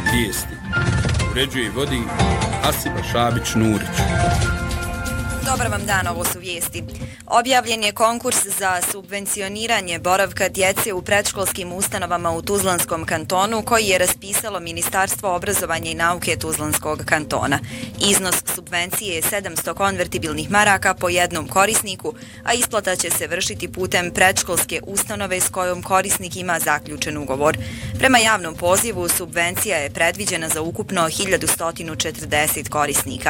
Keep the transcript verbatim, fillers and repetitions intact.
Vijesti. Uređuje i vodi Hasiba Šabić-Nurić. Dobar vam dan, ovo su vijesti. Objavljen je konkurs za subvencioniranje boravka djece u predškolskim ustanovama u Tuzlanskom kantonu koji je raspisalo Ministarstvo obrazovanja i nauke Tuzlanskog kantona. Iznos subvencije je sedamsto konvertibilnih maraka po jednom korisniku, a isplata će se vršiti putem predškolske ustanove s kojom korisnik ima zaključen ugovor. Prema javnom pozivu subvencija je predviđena za ukupno hiljadu sto četrdeset korisnika.